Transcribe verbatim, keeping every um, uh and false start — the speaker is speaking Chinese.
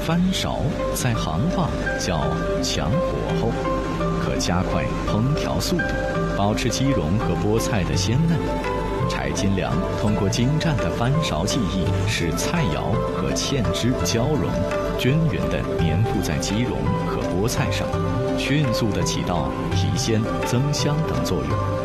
翻勺在行话叫强火候，可加快烹调速度，保持鸡蓉和菠菜的鲜嫩。柴金良通过精湛的翻勺技艺，使菜肴和芡汁交融，均匀地粘附在鸡蓉和菠菜上，迅速地起到提鲜、增香等作用。